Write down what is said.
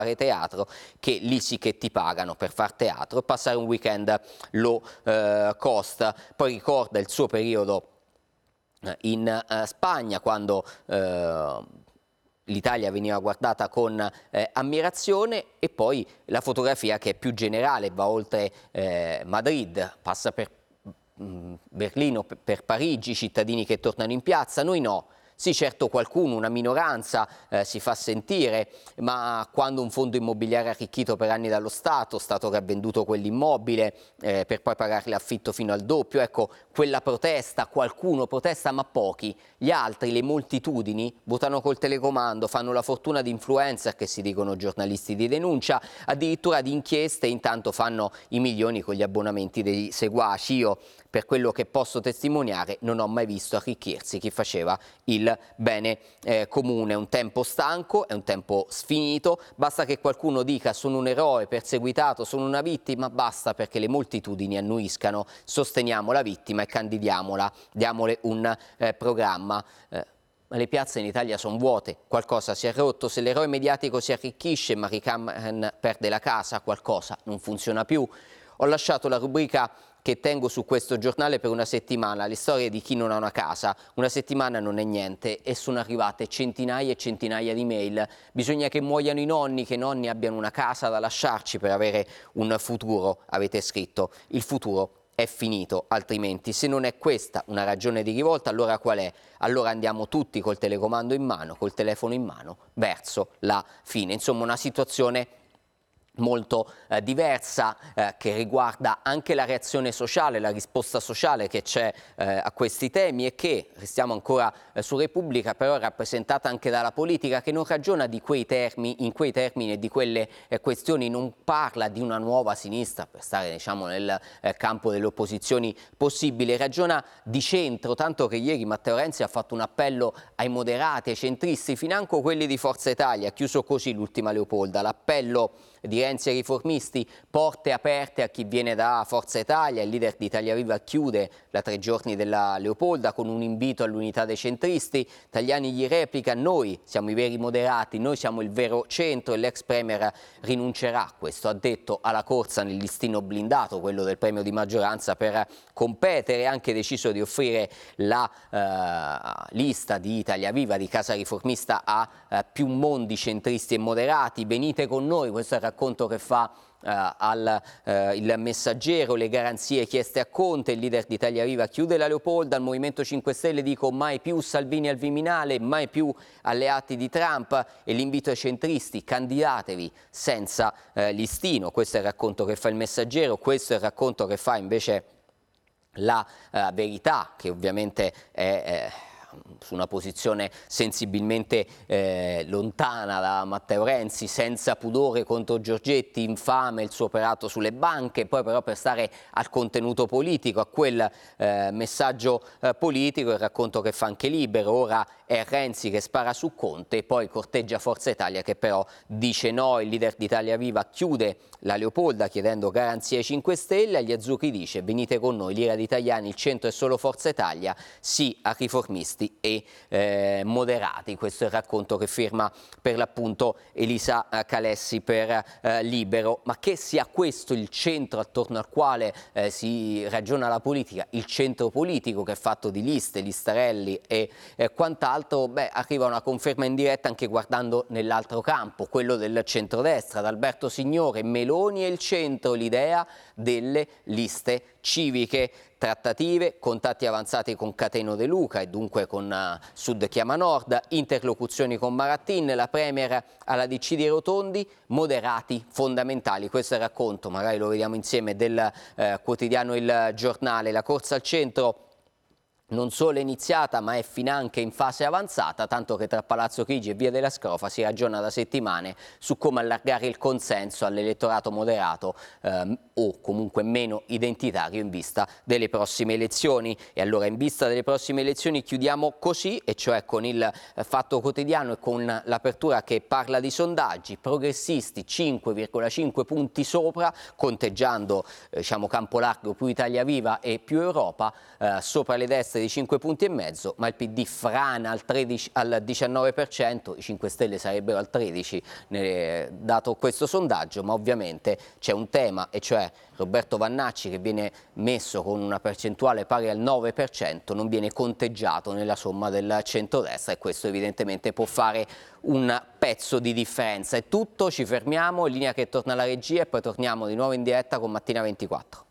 fare teatro, che lì sì che ti pagano per far teatro, e passare un weekend lo costa. Poi ricorda il suo periodo in Spagna, quando l'Italia veniva guardata con ammirazione, e poi la fotografia che è più generale, va oltre Madrid, passa per Berlino, per Parigi, cittadini che tornano in piazza. Noi no. Sì, certo, qualcuno, una minoranza, si fa sentire, ma quando un fondo immobiliare arricchito per anni dallo Stato che ha venduto quell'immobile per poi pagare l'affitto fino al doppio, ecco, quella protesta, qualcuno protesta, ma pochi. Gli altri, le moltitudini, votano col telecomando, fanno la fortuna di influencer, che si dicono giornalisti di denuncia, addirittura di inchieste, e intanto fanno i milioni con gli abbonamenti dei seguaci. Io, per quello che posso testimoniare, non ho mai visto arricchirsi chi faceva il bene comune. È un tempo stanco, è un tempo sfinito, basta che qualcuno dica sono un eroe perseguitato, sono una vittima, basta perché le moltitudini annuiscano, sosteniamo la vittima e candidiamola, diamole un programma. Ma le piazze in Italia sono vuote, qualcosa si è rotto. Se l'eroe mediatico si arricchisce, Marie Cameron perde la casa, qualcosa non funziona più. Ho lasciato la rubrica che tengo su questo giornale per una settimana, le storie di chi non ha una casa. Una settimana non è niente e sono arrivate centinaia e centinaia di mail. Bisogna che muoiano i nonni, che i nonni abbiano una casa da lasciarci per avere un futuro, avete scritto. Il futuro è finito, altrimenti. Se non è questa una ragione di rivolta, allora qual è? Allora andiamo tutti col telecomando in mano, col telefono in mano, verso la fine. Insomma, una situazione molto diversa, che riguarda anche la reazione sociale, la risposta sociale che c'è a questi temi, e che, restiamo ancora su Repubblica, però è rappresentata anche dalla politica, che non ragiona in quei termini e di quelle questioni, non parla di una nuova sinistra, per stare, diciamo, nel campo delle opposizioni possibili, ragiona di centro, tanto che ieri Matteo Renzi ha fatto un appello ai moderati, ai centristi, financo quelli di Forza Italia. Ha chiuso così l'ultima Leopolda, l'appello di Renzi ai riformisti: porte aperte a chi viene da Forza Italia. Il leader di Italia Viva chiude la 3 giorni della Leopolda con un invito all'unità dei centristi. Tajani gli replica: noi siamo i veri moderati, noi siamo il vero centro, e l'ex premier rinuncerà, questo ha detto, alla corsa nel listino blindato, quello del premio di maggioranza, per competere. Ha anche deciso di offrire la lista di Italia Viva, di Casa Riformista, a più mondi centristi e moderati. Venite con noi, questo è il racconto che fa il Messaggero. Le garanzie chieste a Conte, il leader di Italia Viva chiude la Leopolda. Al Movimento 5 Stelle dico mai più Salvini al Viminale, mai più alleati di Trump, e l'invito ai centristi: candidatevi senza listino. Questo è il racconto che fa il Messaggero, questo è il racconto che fa invece la Verità, che ovviamente è su una posizione sensibilmente lontana da Matteo Renzi, senza pudore contro Giorgetti, infame il suo operato sulle banche. Poi però, per stare al contenuto politico, a quel messaggio politico, il racconto che fa anche Libero: ora è Renzi che spara su Conte, e poi corteggia Forza Italia che però dice no. Il leader di Italia Viva chiude la Leopolda chiedendo garanzie ai 5 Stelle, agli azzurri dice: venite con noi, l'ira di Tajani, il centro è solo Forza Italia, sì a riformisti e moderati. Questo è il racconto che firma per l'appunto Elisa Calessi per Libero. Ma che sia questo il centro attorno al quale si ragiona la politica, il centro politico che è fatto di liste, listarelli e quant'altro, beh, arriva una conferma in diretta anche guardando nell'altro campo, quello del centrodestra, da Alberto Signore, Meloni e il centro, l'idea delle liste civiche. Trattative, contatti avanzati con Cateno De Luca e dunque con Sud Chiama Nord, interlocuzioni con Marattin, la Premier alla DC di Rotondi, moderati fondamentali. Questo è il racconto, magari lo vediamo insieme, del quotidiano Il Giornale. La corsa al centro non solo è iniziata, ma è finanche in fase avanzata, tanto che tra Palazzo Chigi e Via della Scrofa si ragiona da settimane su come allargare il consenso all'elettorato moderato o comunque meno identitario in vista delle prossime elezioni. E allora, in vista delle prossime elezioni, chiudiamo così, e cioè con il Fatto Quotidiano e con l'apertura che parla di sondaggi. Progressisti 5,5 punti sopra, conteggiando diciamo campo largo più Italia Viva e più Europa, sopra le destre di 5 punti e mezzo, ma il PD frana al 19%, i 5 Stelle sarebbero al 13%, dato questo sondaggio, ma ovviamente c'è un tema, e cioè Roberto Vannacci, che viene messo con una percentuale pari al 9%, non viene conteggiato nella somma del centrodestra, e questo evidentemente può fare un pezzo di differenza. È tutto, ci fermiamo, in linea che torna la regia e poi torniamo di nuovo in diretta con Mattina 24.